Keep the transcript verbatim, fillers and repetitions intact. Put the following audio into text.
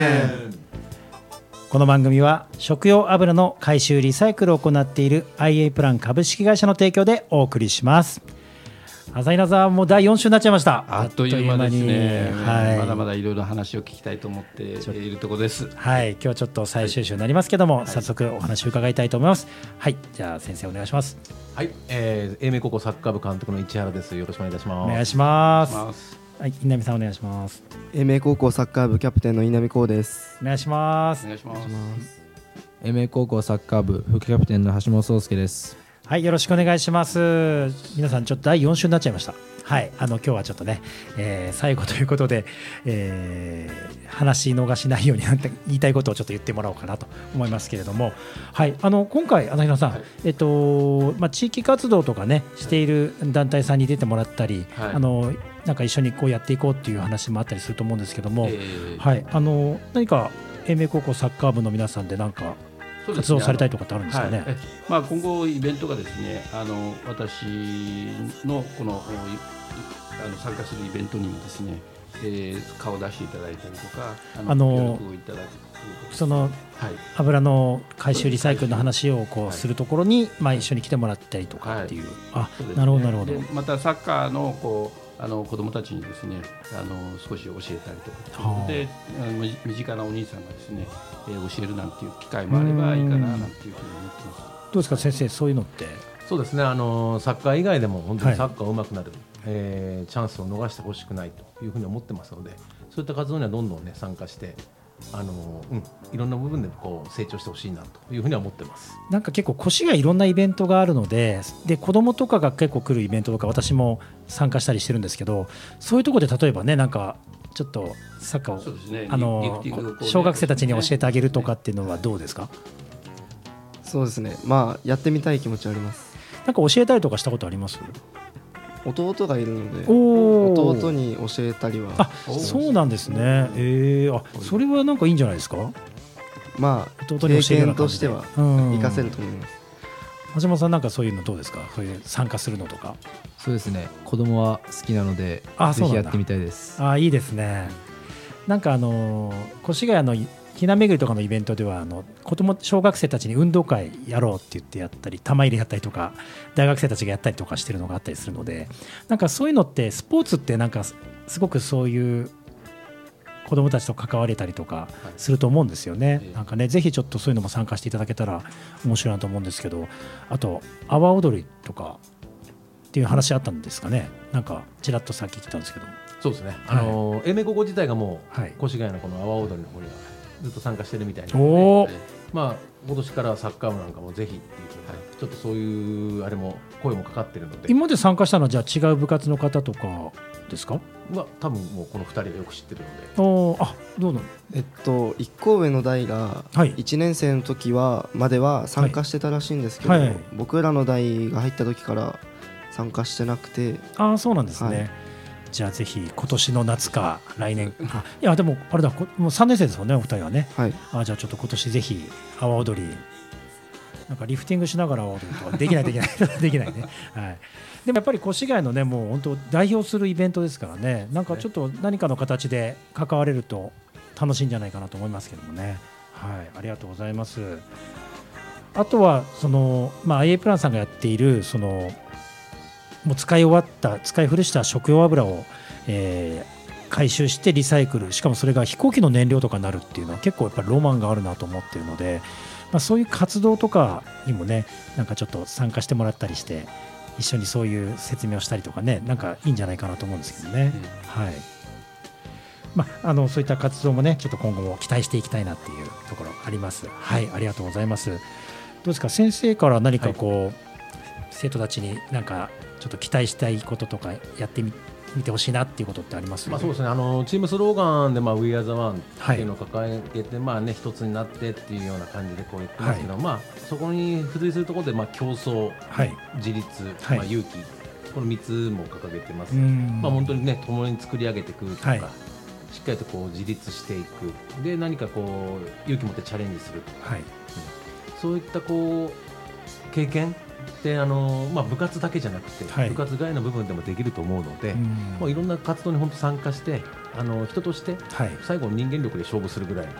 この番組は食用油の回収リサイクルを行っている アイエー プラン株式会社の提供でお送りします。朝比奈さんもうだいよん週になっちゃいました。 あっという間ですね、 はい、 まだまだいろいろ話を聞きたいと思っているところです。 はい、今日はちょっと最終週になりますけども、 はい、 早速お話を伺いたいと思います。はい、じゃあ先生お願いします。 はい、えー、英明高校サッカー部監督の市原です。よろしくお願いいたします。 お願いします。はい、稲見さんお願いします。 英明高校サッカー部キャプテンの稲見光です。 お願いします。 お願いします。 英明高校サッカー部副キャプテンの橋本壮介です。 はい、よろしくお願いします。皆さんちょっとだいよん週になっちゃいました。はい、あの今日はちょっとね、えー、最後ということで、えー、話逃しないようになんて言いたいことをちょっと言ってもらおうかなと思いますけれども、はい、あの今回朝比奈さん、はい、えっとまあ、地域活動とかねしている団体さんに出てもらったり、はい、あのなんか一緒にこうやっていこうっていう話もあったりすると思うんですけども、えーはい、あの何か英明高校サッカー部の皆さんで何か活動されたりとかってあるんですかね。 はい、まあ、今後イベントがですね、あの私のこのあの参加するイベントにもですね、えー、顔を出していただいたりとか、あの協力をいただくその、はい、油の回収リサイクルの話をこうするところに、はい、まあ、一緒に来てもらったりとかっていう、はい、あ、ね、なるほどなるほど。 またサッカーのこうあの子どもたちにですね、あの少し教えたりとかで、あの身近なお兄さんがですね、えー、教えるなんていう機会もあればいいかななんていうふうに思ってます。 どうですか先生、そういうのって。 そうですね、あのサッカー以外でも本当にサッカー上手くなる、はい、えー、チャンスを逃してほしくないというふうに思ってますので、そういった活動にはどんどん、ね、参加してあの、うん、いろんな部分でこう成長してほしいなというふうには思ってます。 なんか結構越谷いろんなイベントがあるので、で子どもとかが結構来るイベントとか私も参加したりしてるんですけど、そういうところで例えばね、なんかちょっとサッカーを、ね、あの小学生たちに教えてあげるとかっていうのはどうですか。 そうですね、まあやってみたい気持ちはあります。 なんか教えたりとかしたことあります。 弟がいるので弟に教えたりは。 あ、そうなんですね。えー、あ、それはなんかいいんじゃないですか。 まあ弟に教えるような感じで経験としては活かせると思います。 橋本さんなんかそういうのどうですか。そういう参加するのとか。 そうですね、子供は好きなのでぜひやってみたいです。 あ、いいですね。なんかあの越谷のひな巡りとかのイベントではあの子供小学生たちに運動会やろうって言ってやったり、玉入れやったりとか大学生たちがやったりとかしてるのがあったりするので、なんかそういうのってスポーツってなんかすごくそういう子供たちと関われたりとかすると思うんですよね、はい、なんかね、ぜひちょっとそういうのも参加していただけたら面白いなと思うんですけど、あと阿波踊りとかっていう話あったんですかね。なんかちらっとさっき聞いたんですけど。 そうですね、あの、はい、英明高校自体がもう、はい、越谷のこの阿波踊りの方にはずっと参加してるみたいなので、まあ、今年からサッカー部なんかもぜひっていう、はい、ちょっとそういうあれも声もかかってるので。 今まで参加したのはじゃあ違う部活の方とかですか。 まあ、多分もうこのふたりはよく知ってるので。 おあ、どうなの。 えっといっこ上の代がいちねん生の時はまでは参加してたらしいんですけど、はいはいはい、僕らの代が入った時から参加してなくて。 ああ、そうなんですね、はい、じゃあぜひ今年の夏か来年あ、いやでもあれだ、もうさんねん生ですもんねお二人はね、 はい、 あ、じゃあちょっと今年ぜひ阿波踊りなんかリフティングしながら阿波踊りとかできないできないできないね、はい、でもやっぱり越谷のねもう本当代表するイベントですからね、なんかちょっと何かの形で関われると楽しいんじゃないかなと思いますけどもね、はい、ありがとうございます。あとはその、まあ、アイエー プランさんがやっているそのもう使い終わった使い古した食用油を、えー、回収してリサイクル、しかもそれが飛行機の燃料とかになるっていうのは結構やっぱりロマンがあるなと思っているので、まあ、そういう活動とかにもねなんかちょっと参加してもらったりして一緒にそういう説明をしたりとかね、なんかいいんじゃないかなと思うんですけどね、うん、はい、まあ、あのそういった活動もねちょっと今後も期待していきたいなっていうところあります。はい、ありがとうございます。どうですか先生から何かこう、はい、生徒たちになんかちょっと期待したいこととかやってみ見てほしいなっていうことってあります？ まあ、そうですね、あのチームスローガンで、まあ、We are the one っていうのを掲げて、はい、まあね、一つになってっていうような感じでこう言ってますけど、はい、まあ、そこに付随するところで、まあ、競争、はい、自立、はい、まあ、勇気、このみっつも掲げてます。まあ、本当にね共に作り上げていくとか、はい、しっかりとこう自立していくで何かこう勇気持ってチャレンジするとか、はい、うん、そういったこう経験であの、まあ、部活だけじゃなくて、はい、部活外の部分でもできると思うので、うん、もういろんな活動に本当参加してあの人として最後に人間力で勝負するぐらい